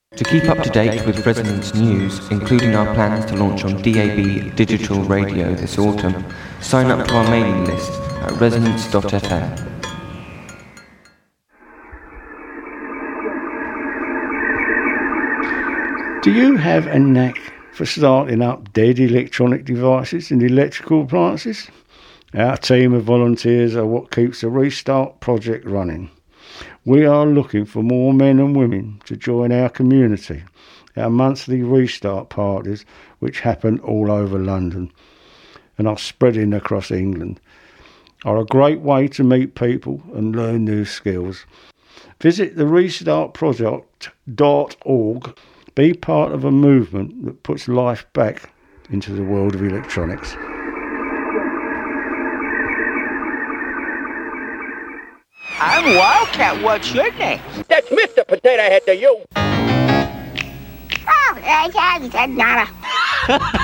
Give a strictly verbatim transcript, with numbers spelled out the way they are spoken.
To keep up to date with Resonance news, including our plans to launch on D A B digital radio this autumn, sign up to our mailing list at resonance dot f m. Do you have a knack for starting up dead electronic devices and electrical appliances? Our team of volunteers are what keeps the Restart project running. We are looking for more men and women to join our community. Our monthly Restart parties, which happen all over London and are spreading across England, are a great way to meet people and learn new skills. Visit the restart project dot org. Be part of a movement that puts life back into the world of electronics. I'm Wildcat. What's your name? That's Mister Potato Head to you. Oh, that's nada.